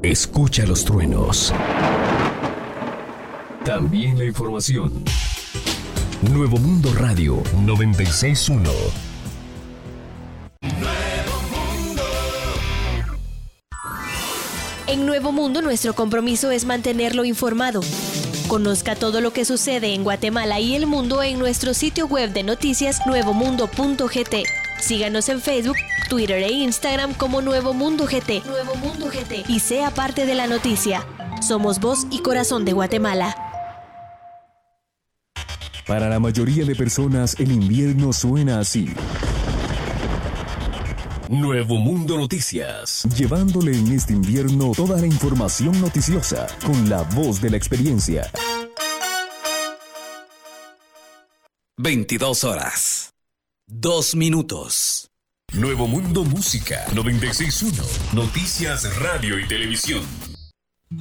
Escucha los truenos. También la información. Nuevo Mundo Radio 96.1. En Nuevo Mundo, nuestro compromiso es mantenerlo informado. Conozca todo lo que sucede en Guatemala y el mundo en nuestro sitio web de noticias nuevomundo.gt. Síganos en Facebook, Twitter e Instagram como Nuevo Mundo GT. Nuevo Mundo GT. Y sea parte de la noticia. Somos voz y corazón de Guatemala. Para la mayoría de personas, el invierno suena así. Nuevo Mundo Noticias. Llevándole en este invierno toda la información noticiosa con la voz de la experiencia. 22 horas. 2 minutos. Nuevo Mundo Música 96.1. Noticias, radio y televisión.